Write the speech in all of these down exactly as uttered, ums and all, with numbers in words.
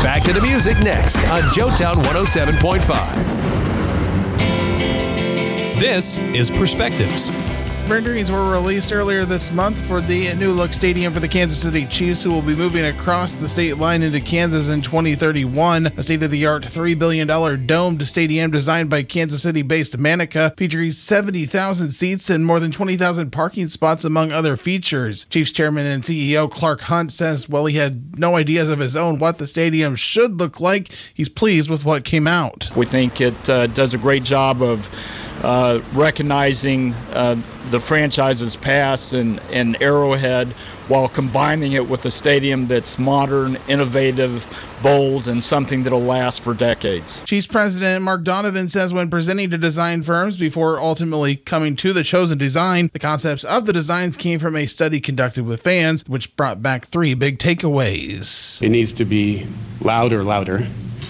Back to the music next on Joetown one oh seven point five. This is Perspectives. Renderings were released earlier this month for the new look stadium for the Kansas City Chiefs, who will be moving across the state line into Kansas in twenty thirty-one. A state-of-the-art three billion dollars domed stadium designed by Kansas City-based Manica, featuring seventy thousand seats and more than twenty thousand parking spots, among other features. Chiefs chairman and C E O Clark Hunt says while he had no ideas of his own what the stadium should look like, he's pleased with what came out. We think it uh, does a great job of Uh, recognizing uh, the franchise's past and, and Arrowhead while combining it with a stadium that's modern, innovative, bold, and something that'll last for decades. Chiefs President Mark Donovan says when presenting to design firms before ultimately coming to the chosen design, the concepts of the designs came from a study conducted with fans, which brought back three big takeaways. It needs to be louder, louder,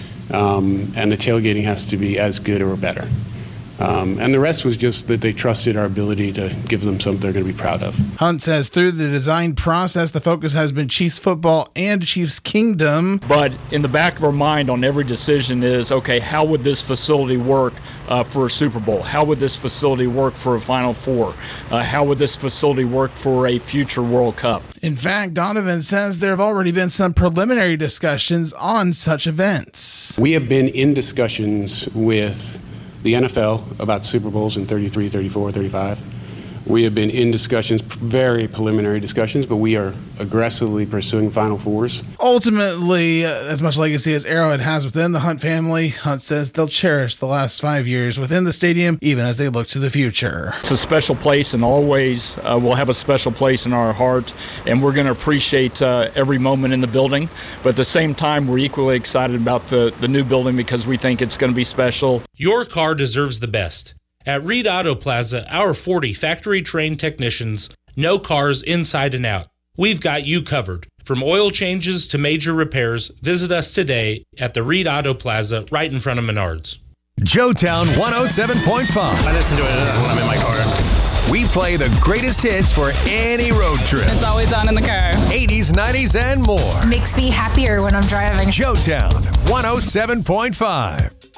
um, and the tailgating has to be as good or better. Um, and the rest was just that they trusted our ability to give them something they're going to be proud of. Hunt says through the design process, the focus has been Chiefs football and Chiefs Kingdom. But in the back of our mind on every decision is, okay, how would this facility work uh, for a Super Bowl? How would this facility work for a Final Four? Uh, how would this facility work for a future World Cup? In fact, Donovan says there have already been some preliminary discussions on such events. We have been in discussions with the N F L about Super Bowls in thirty-three, thirty-four, thirty-five. We have been in discussions, very preliminary discussions, but we are aggressively pursuing Final Fours. Ultimately, uh, as much legacy as Arrowhead has within the Hunt family, Hunt says they'll cherish the last five years within the stadium, even as they look to the future. It's a special place, and always uh, will have a special place in our heart, and we're going to appreciate uh, every moment in the building. But at the same time, we're equally excited about the, the new building because we think it's going to be special. Your car deserves the best. At Reed Auto Plaza, our forty factory-trained technicians know cars inside and out. We've got you covered. From oil changes to major repairs, visit us today at the Reed Auto Plaza right in front of Menards. Joetown one oh seven point five. I listen to it when I'm in my car. We play the greatest hits for any road trip. It's always on in the car. eighties, nineties, and more. Makes me happier when I'm driving. Joetown one oh seven point five.